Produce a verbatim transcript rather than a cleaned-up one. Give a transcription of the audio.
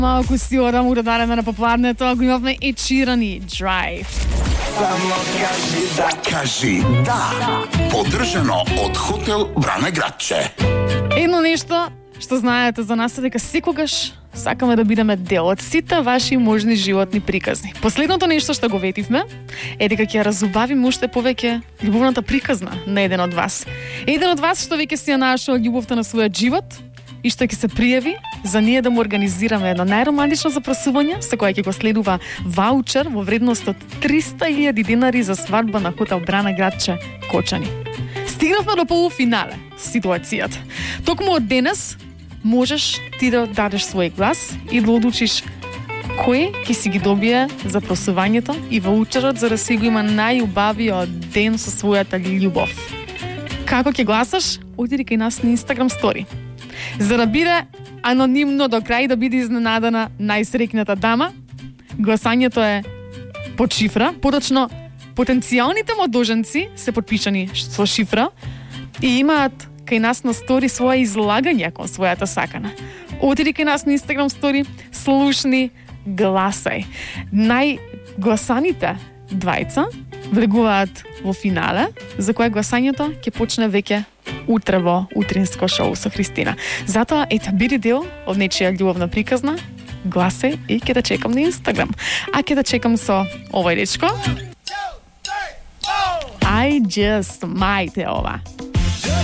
Малку си одам урадарена на попладнето, го имавме Ed Sheeran и Drive. Само кажи да. Кажи да. Поддржано од хотел Бране Градче. Едно нешто што знаете за нас е дека секогаш сакаме да бидеме дел од сите ваши можни животни приказни. Последното нешто што го ветивме е дека ќе разубавиме уште повеќе љубовната приказна на еден од вас. Еден од вас што веќе си ја нашол љубовта на својот живот и што ќе се пријави за ние да му организираме едно најромантично запрашување со кое ќе го следува ваучер во вредност од триста илјади денари за свадба на хотел Бране Градче Кочани. Стигнавме до полуфинале ситуацијата. Токму од денес можеш ти да дадеш свој глас и да одлучиш кој ќе си ги добие запросувањето и ваучерот за да си го има најубавиот ден со својата љубов. Како ќе гласаш? Одиди кај нас на Instagram стори. За да биде анонимно до крај да биде изненадана најсреќната дама, гласањето е под шифра, поточно потенцијалните младоженци се подпишани со шифра и имаат кај нас на стори своја излагање кон својата сакана. Отиди кај нас на Instagram стори, слушни, гласај. Најгласаните двајца влегуваат во финале, за кое гласањето ќе почне веќе утре во утринско шоу со Христина. Затоа, ете, биди дел од нечија љубовна приказна, гласај и ќе да чекам на Instagram. А ќе да чекам со овој дечко. I just might, ова.